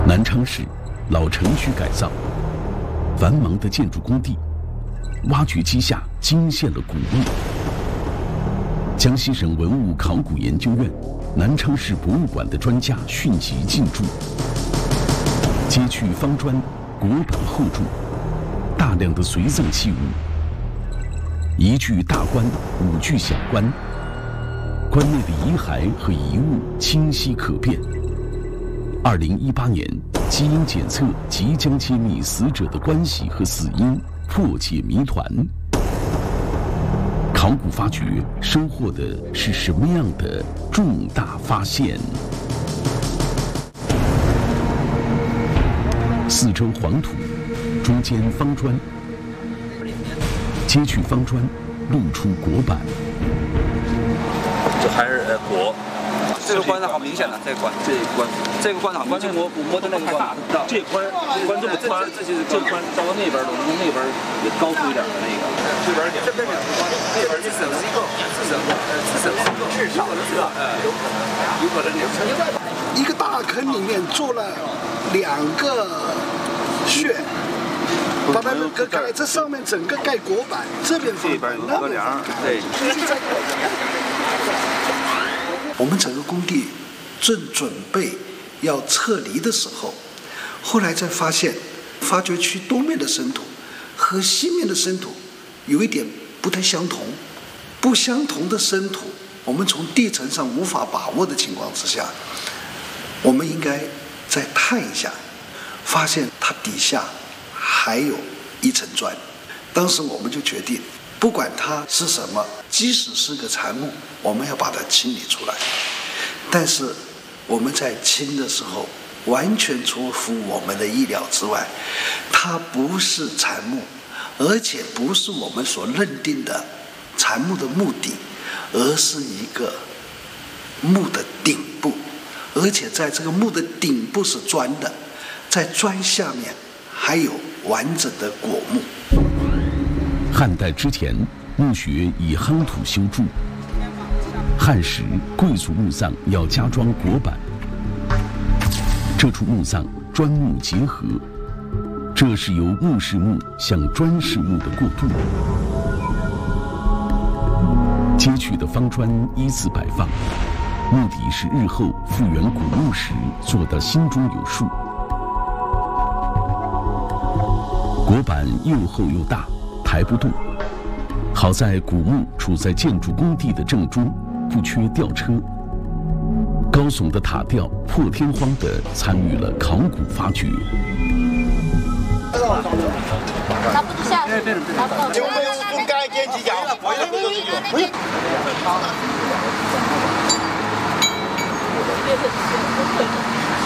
南昌市老城区改造，繁忙的建筑工地，挖掘机下惊现了古墓。江西省文物考古研究院、南昌市博物馆的专家迅即进驻，揭去方砖、椁板后柱，大量的随葬器物，一具大棺，5具小棺，棺内的遗骸和遗物清晰可辨。2018年，基因检测即将揭秘死者的关系和死因，破解谜团。考古发掘收获的是什么样的重大发现？四周黄土，中间方砖，揭去方砖，露出椁板。 这还是椁。 这个棺材好明显了，这个棺材好明显。摸的那个大的， 这棺这么宽，这宽照到那边了，从那边也高出一点的那个。这边这边2个棺，那边这3个，至少有可能一个大坑里面做了2个穴，把它割开，这上面整个盖椁板，这边有个梁，对。 我们整个工地正准备要撤离的时候，后来才发现，发掘区东面的深土和西面的深土有一点不太相同。不相同的深土，我们从地层上无法把握的情况之下，我们应该再探一下，发现它底下还有一层砖。当时我们就决定，不管它是什么，即使是个残木，我们要把它清理出来。但是我们在清的时候，完全出乎我们的意料之外，它不是残木，而且不是我们所认定的残木的木底，而是一个木的顶部，而且在这个木的顶部是砖的，在砖下面还有完整的椁木。 汉代之前，墓穴以夯土修筑；汉时，贵族墓葬要加装椁板。这处墓葬砖木结合，这是由木式墓向砖式墓的过渡。揭取的方砖依次摆放，目的是日后复原古墓时做得心中有数。椁板又厚又大，抬不动。好在古墓处在建筑工地的正中，不缺吊车。高耸的塔吊破天荒地参与了考古发掘。 拿不住下去，拿不到。 就没有不该点几家，不用。